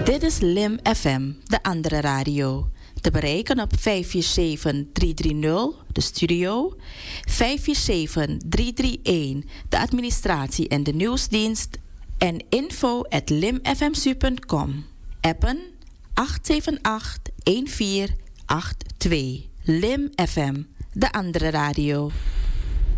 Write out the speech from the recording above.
Dit is Lim FM, de andere radio. Te bereiken op 547-330, de studio. 547-331, de administratie en de nieuwsdienst. En info@limfmsu.com. Appen 878-1482. Lim FM, de andere radio.